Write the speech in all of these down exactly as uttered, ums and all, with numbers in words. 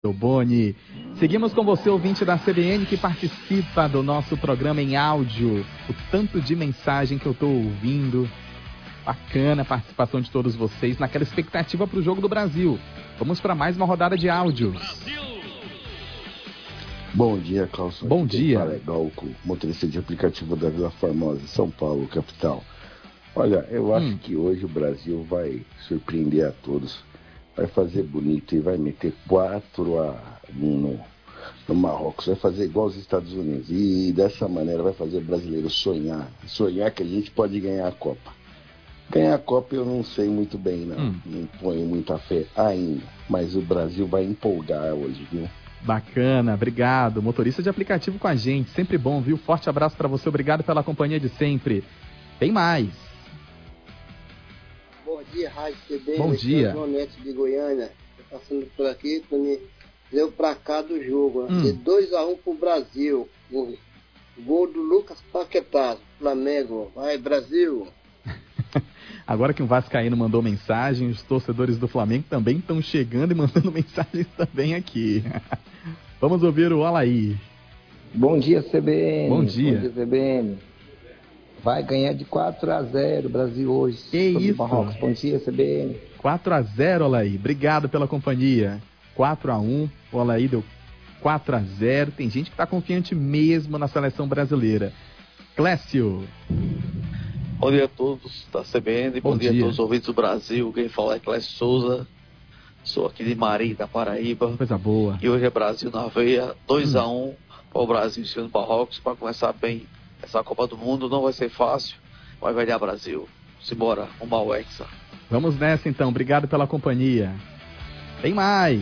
Boni. Seguimos com você, ouvinte da C B N, que participa do nosso programa em áudio. O tanto de mensagem que eu tô ouvindo. Bacana a participação de todos vocês naquela expectativa para o Jogo do Brasil. Vamos para mais uma rodada de áudio. Bom dia, Carlos. Bom dia. Legal, motorista de aplicativo da Vila Formosa, São Paulo, capital. Olha, eu acho hum. que hoje o Brasil vai surpreender a todos. Vai fazer bonito e vai meter quatro a um no, no Marrocos. Vai fazer igual os Estados Unidos. E dessa maneira vai fazer o brasileiro sonhar. Sonhar que a gente pode ganhar a Copa. Ganhar a Copa eu não sei muito bem, não. Hum. Não ponho muita fé ainda. Mas o Brasil vai empolgar hoje, viu? Bacana, obrigado. Motorista de aplicativo com a gente. Sempre bom, viu? Forte abraço para você. Obrigado pela companhia de sempre. Tem mais. Bom dia, Rádio C B N. Bom dia. João Neto de Goiânia. Tô passando por aqui para me dizer o placar do jogo. Hum. De dois a um pro Brasil. O gol do Lucas Paquetá, Flamengo. Vai, Brasil. Agora que o Vascaíno mandou mensagem, os torcedores do Flamengo também estão chegando e mandando mensagens também aqui. Vamos ouvir o Alaí. Bom dia, C B N. Bom dia. Bom dia, C B N. Vai ganhar de quatro a zero o Brasil hoje. Que isso? Marrocos. Bom dia, C B N. quatro a zero, Alaí. Obrigado pela companhia. quatro a um. O Alaí deu quatro a zero. Tem gente que está confiante mesmo na seleção brasileira. Clécio. Bom dia a todos da C B N, bom, bom dia. dia a todos os ouvintes do Brasil. Quem fala é Clécio Souza, sou aqui de Mari, da Paraíba. Coisa boa. E hoje é Brasil na veia, dois a um para o Brasil em cima do Marrocos, para começar bem essa Copa do Mundo. Não vai ser fácil, vai ganhar Brasil. Simbora, uma ao Hexa. Vamos nessa então, obrigado pela companhia. Tem mais.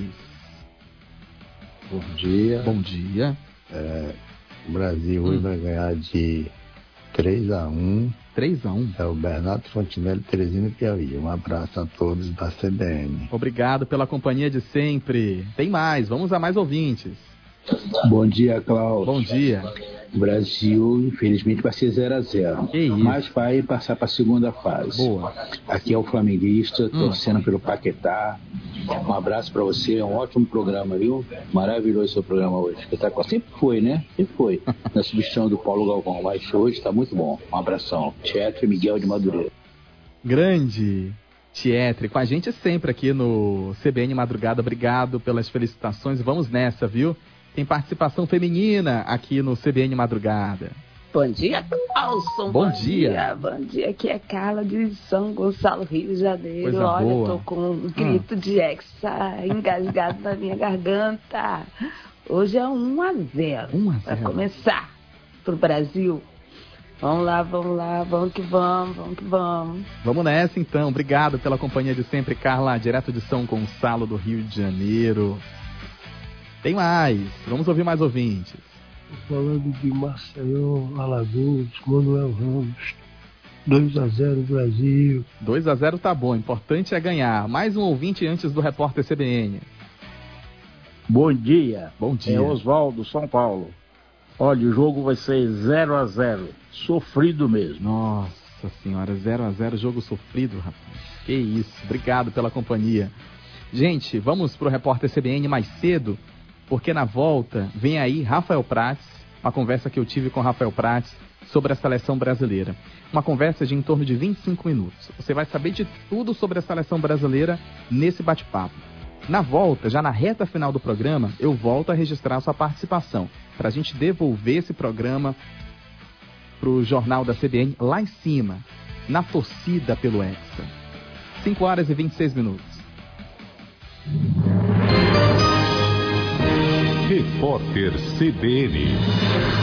Bom dia. Bom dia. É, o Brasil hoje hum. vai ganhar de três a um. três a um. É o Bernardo Fontinelli, Teresina, Piauí. Um abraço a todos da C B N. Obrigado pela companhia de sempre. Tem mais, vamos a mais ouvintes. Bom dia, Cláudio. Bom dia. O Brasil, infelizmente, vai ser zero a zero. Que isso? Mas vai passar para a segunda fase. Boa. Aqui é o flamenguista, hum. torcendo pelo Paquetá. Um abraço para você, é um ótimo programa, viu? Maravilhoso seu programa hoje. Espetacular. Sempre foi, né? Sempre foi. Na substituição do Paulo Galvão. Mas hoje está muito bom. Um abração. Tietre Miguel de Madureira. Grande Tietre, com a gente sempre aqui no C B N Madrugada. Obrigado pelas felicitações. Vamos nessa, viu? Tem participação feminina aqui no C B N Madrugada. Bom dia, Carlson. Bom, Bom dia. dia. Bom dia, aqui é Carla de São Gonçalo, Rio de Janeiro. Coisa Olha, boa. tô com um grito hum. de hexa engasgado na minha garganta. Hoje é um a zero. um a zero. Para começar pro Brasil. Vamos lá, vamos lá, vamos que vamos, vamos que vamos. Vamos nessa então. Obrigado pela companhia de sempre, Carla, direto de São Gonçalo, do Rio de Janeiro. Tem mais. Vamos ouvir mais ouvintes. Falando de Maceió, Alagoas, Manuel Ramos. dois a zero Brasil. dois a zero tá bom. Importante é ganhar. Mais um ouvinte antes do repórter C B N. Bom dia. Bom dia. É Oswaldo, São Paulo. Olha, o jogo vai ser zero a zero. Sofrido mesmo. Nossa senhora, zero a zero, jogo sofrido, rapaz. Que isso. Obrigado pela companhia. Gente, vamos pro repórter C B N mais cedo. Porque na volta vem aí Rafael Prates, uma conversa que eu tive com Rafael Prates sobre a seleção brasileira. Uma conversa de em torno de vinte e cinco minutos. Você vai saber de tudo sobre a seleção brasileira nesse bate-papo. Na volta, já na reta final do programa, eu volto a registrar a sua participação, para a gente devolver esse programa para o jornal da C B N lá em cima, na torcida pelo Hexa. cinco horas e vinte e seis minutos. Repórter C B N.